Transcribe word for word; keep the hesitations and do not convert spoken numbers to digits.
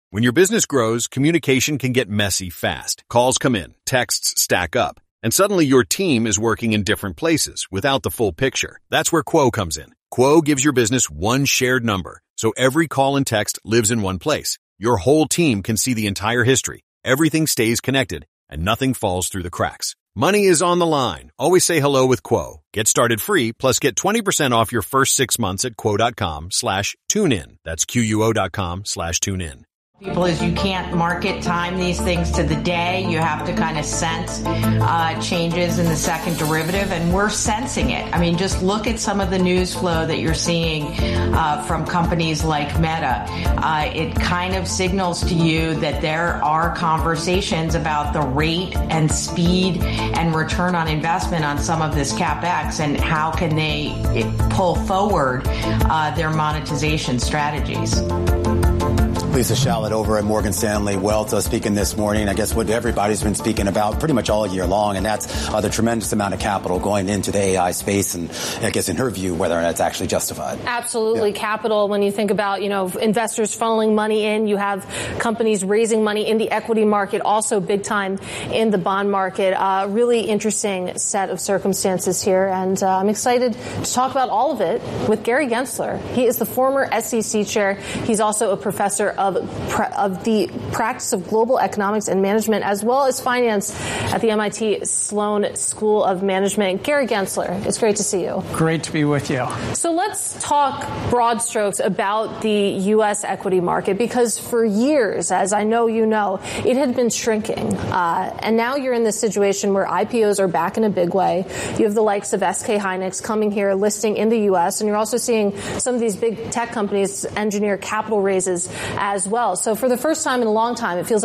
When your business grows, communication can get messy fast. Calls come in, texts stack up, and suddenly your team is working in different places without the full picture. That's where Quo comes in. Quo gives your business one shared number, so every call and text lives in one place. Your whole team can see the entire history. Everything stays connected, and nothing falls through the cracks. Money is on the line. Always say hello with Quo. Get started free, plus get twenty percent off your first six months at quo.com slash tune in. That's Q-U-O dot com slash tune in. People is you can't market time these things to the day. You have to kind of sense uh, changes in the second derivative, and we're sensing it. I mean, just look at some of the news flow that you're seeing uh, from companies like Meta. Uh, it kind of signals to you that there are conversations about the rate and speed and return on investment on some of this CapEx, and how can they pull forward uh, their monetization strategies. Lisa Shallett over at Morgan Stanley Wealth uh, speaking this morning. I guess what everybody's been speaking about pretty much all year long, and that's uh, the tremendous amount of capital going into the A I space, and I guess in her view, whether or not it's actually justified. Absolutely. Yeah. Capital, when you think about, you know, investors funneling money in, you have companies raising money in the equity market, also big time in the bond market. Uh, really interesting set of circumstances here, and uh, I'm excited to talk about all of it with Gary Gensler. He is the former S E C chair. He's also a professor of of the practice of global economics and management, as well as finance at the M I T Sloan School of Management. Gary Gensler, it's great to see you. Great to be with you. So let's talk broad strokes about the U S equity market, because for years, as I know you know, it had been shrinking. Uh, and now you're in this situation where I P Os are back in a big way. You have the likes of S K Hynix coming here, listing in the U S, and you're also seeing some of these big tech companies engineer capital raises as well. So for the first time in a long time, it feels like